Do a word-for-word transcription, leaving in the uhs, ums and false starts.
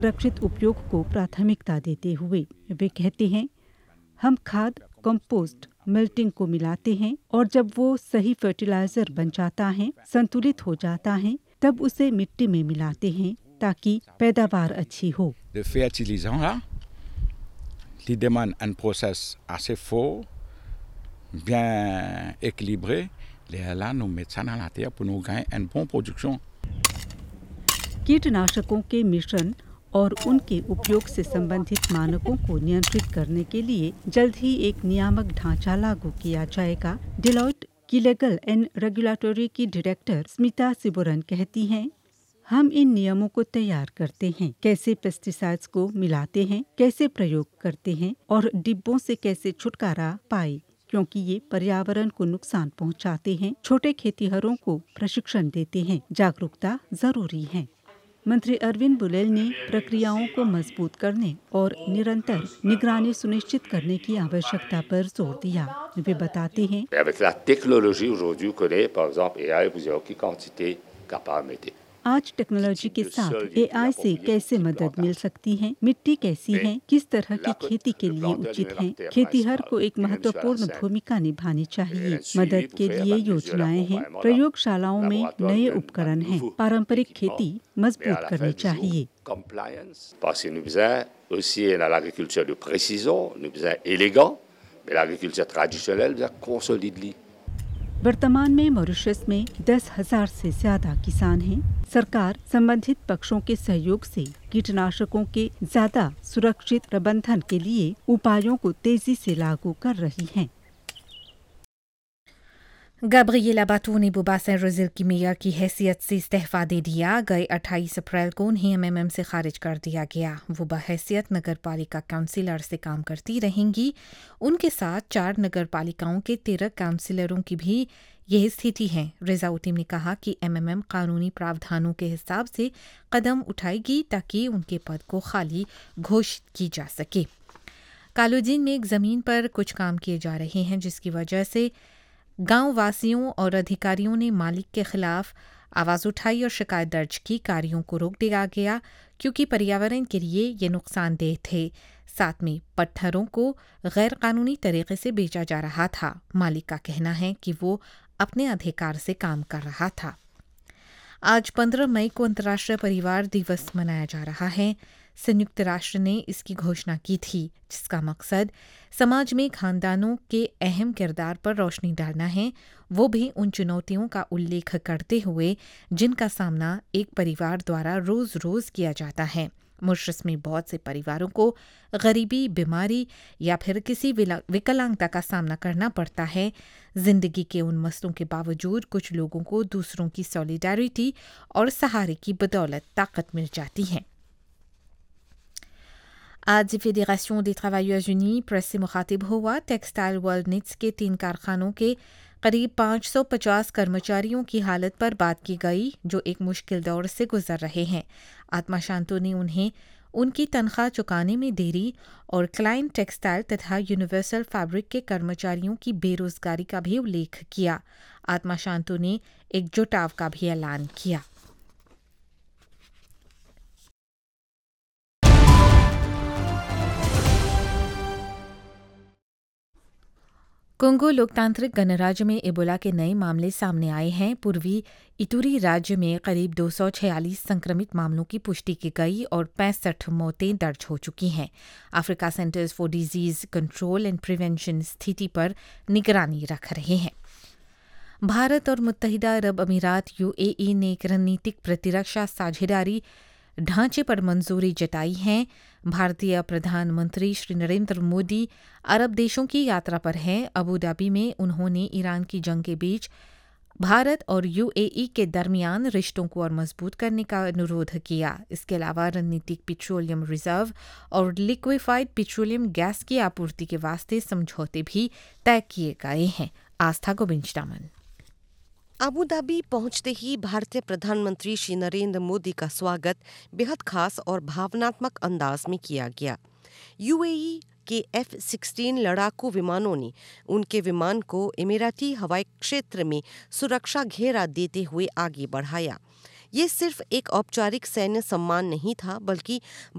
सुरक्षित उपयोग को प्राथमिकता देते हुए वे कहते हैं, हम खाद, कंपोस्ट, मेल्टिंग को मिलाते हैं और जब वो सही फर्टिलाइजर बन जाता है, संतुलित हो जाता है, तब उसे मिट्टी में मिलाते हैं ताकि पैदावार अच्छी हो। Le fertilisant là, qui demande un process assez fort, bien équilibré, là nous mettons ça dans la terre pour nous gagner une bonne production. कीटनाशकों के मिश्रण और उनके उपयोग से संबंधित मानकों को नियंत्रित करने के लिए जल्द ही एक नियामक ढांचा लागू किया जाएगा। डिलॉयट की लीगल एंड रेगुलेटरी की डायरेक्टर स्मिता सिबोरन कहती हैं, हम इन नियमों को तैयार करते हैं, कैसे पेस्टिसाइड्स को मिलाते हैं, कैसे प्रयोग करते हैं और डिब्बों से कैसे छुटकारा पाए, क्योंकि ये पर्यावरण को नुकसान पहुंचाते हैं। छोटे खेतीहरों को प्रशिक्षण देते हैं, जागरूकता जरूरी है। मंत्री अरविंद बुलेल ने प्रक्रियाओं को मजबूत करने और निरंतर निगरानी सुनिश्चित करने की आवश्यकता पर जोर दिया। वे बताते हैं, Avec la technologie aujourd'hui, on connaît par exemple A I, vous avez की quantité capable de आज टेक्नोलॉजी के साथ एआई से कैसे मदद मिल सकती है, मिट्टी कैसी है, किस तरह की खेती के लिए उचित है। खेतीहर को एक महत्वपूर्ण भूमिका निभानी चाहिए। मदद के लिए योजनाएं हैं, प्रयोगशालाओं में नए उपकरण हैं, पारंपरिक खेती मजबूत करनी चाहिए। Parce que nous faisons aussi dans l'agriculture de précision, nous faisons élégant, mais l'agriculture traditionnelle nous consolide. वर्तमान में मॉरिशस में दस हजार से ज्यादा किसान हैं। सरकार संबंधित पक्षों के सहयोग से कीटनाशकों के ज्यादा सुरक्षित प्रबंधन के लिए उपायों को तेजी से लागू कर रही है। Gabriela Batou ने बुबा सेंट रोज़िल की मेयर की हैसियत से इस्तीफा दे दिया। गए अट्ठाईस अप्रैल को उन्हें एमएमएम से खारिज कर दिया गया। वो बहैसियत नगर पालिका काउंसिलर से काम करती रहेंगी। उनके साथ चार नगर पालिकाओं के तेरह काउंसिलरों की भी यही स्थिति है। रेजाउद्दीन ने कहा कि एमएमएम कानूनी प्रावधानों के हिसाब से कदम उठाएगी ताकि उनके पद को खाली घोषित की जा सके। कालुजीन में एक जमीन पर कुछ काम किए जा रहे हैं, जिसकी वजह से गांव वासियों और अधिकारियों ने मालिक के खिलाफ आवाज़ उठाई और शिकायत दर्ज की। कार्यों को रोक दिया गया क्योंकि पर्यावरण के लिए ये नुकसानदेह थे। साथ में पत्थरों को गैर कानूनी तरीके से बेचा जा रहा था। मालिक का कहना है कि वो अपने अधिकार से काम कर रहा था। आज पंद्रह मई को अंतर्राष्ट्रीय परिवार दिवस मनाया जा रहा है। संयुक्त राष्ट्र ने इसकी घोषणा की थी, जिसका मकसद समाज में खानदानों के अहम किरदार पर रोशनी डालना है, वो भी उन चुनौतियों का उल्लेख करते हुए जिनका सामना एक परिवार द्वारा रोज रोज किया जाता है। मॉरिशस में बहुत से परिवारों को गरीबी, बीमारी या फिर किसी विकलांगता का सामना करना पड़ता है। जिंदगी के उन मसलों के बावजूद कुछ लोगों को दूसरों की सॉलिडारिटी और सहारे की बदौलत ताकत मिल जाती है। आज federation des Travailleurs Unis press से मुखातिब हुआ। टेक्सटाइल वर्ल्ड निट्स के तीन कारखानों के करीब पाँच सौ पचास कर्मचारियों की हालत पर बात की गई, जो एक मुश्किल दौर से गुजर रहे हैं। आत्मा शांतो ने उन्हें उनकी तनख्वाह चुकाने में देरी और क्लाइंट टेक्सटाइल तथा यूनिवर्सल फैब्रिक के कर्मचारियों की बेरोजगारी का भी उल्लेख किया। आत्मा शांतो ने एक जुटाव का भी ऐलान किया। कोंगो लोकतांत्रिक गणराज्य में इबोला के नए मामले सामने आए हैं। पूर्वी इतूरी राज्य में करीब दो सौ छियालीस संक्रमित मामलों की पुष्टि की गई और पैंसठ मौतें दर्ज हो चुकी हैं। Africa centres for disease control and prevention स्थिति पर निगरानी रख रहे हैं। भारत और मुत्तहिदा अरब अमीरात यूएई ने एक रणनीतिक प्रतिरक्षा साझेदारी ढांचे पर मंजूरी जताई है। भारतीय प्रधानमंत्री श्री नरेंद्र मोदी अरब देशों की यात्रा पर हैं। अबू धाबी में उन्होंने ईरान की जंग के बीच भारत और यूएई के दरमियान रिश्तों को और मजबूत करने का अनुरोध किया। इसके अलावा रणनीतिक पेट्रोलियम रिजर्व और लिक्विफाइड पेट्रोलियम गैस की आपूर्ति के वास्ते समझौते भी तय किए गए हैं। आस्था गोविंद। अबू धाबी पहुंचते ही भारतीय प्रधानमंत्री श्री नरेंद्र मोदी का स्वागत बेहद खास और भावनात्मक अंदाज में किया गया। यूएई के एफ सिक्सटीन लड़ाकू विमानों ने उनके विमान को इमिराती हवाई क्षेत्र में सुरक्षा घेरा देते हुए आगे बढ़ाया। ये सिर्फ एक औपचारिक सैन्य सम्मान नहीं था, बल्कि